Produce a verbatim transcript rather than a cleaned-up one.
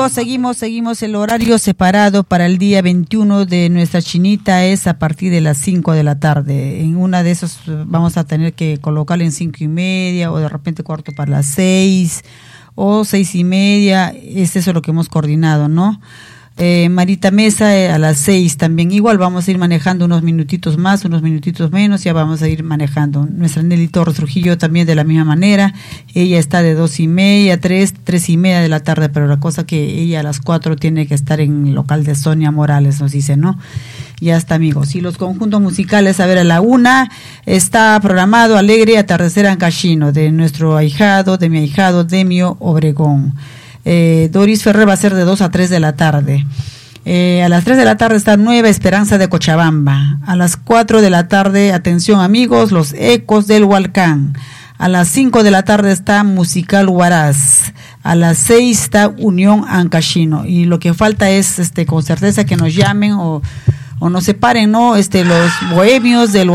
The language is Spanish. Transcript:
amigos, seguimos, seguimos. El horario separado para el día veintiuno de nuestra chinita es a partir de las cinco de la tarde. En una de esos vamos a tener que colocarle en cinco y media o de repente cuarto para las seis o seis y media. Es eso lo que hemos coordinado, ¿no? Eh, Marita Mesa eh, a las seis también. Igual vamos a ir manejando unos minutitos más, unos minutitos menos, ya vamos a ir manejando. Nuestra Nelly Torres Trujillo también de la misma manera. Ella está de dos y media, tres, tres y media de la tarde, pero la cosa que ella a las cuatro tiene que estar en el local de Sonia Morales, nos dice, ¿no? Ya está, amigos. Y los conjuntos musicales, a ver, a la una está programado Alegre Atardecer Ancashino, de nuestro ahijado, de mi ahijado Demio Obregón. Eh, Doris Ferrer va a ser de dos a tres de la tarde. Eh, a las tres de la tarde está Nueva Esperanza de Cochabamba. A las cuatro de la tarde, atención amigos, Los Ecos del Hualcán. A las cinco de la tarde está Musical Huaraz. A las seis está Unión Ancashino. Y lo que falta es, este, con certeza que nos llamen o, o nos separen, ¿no? Este, los bohemios del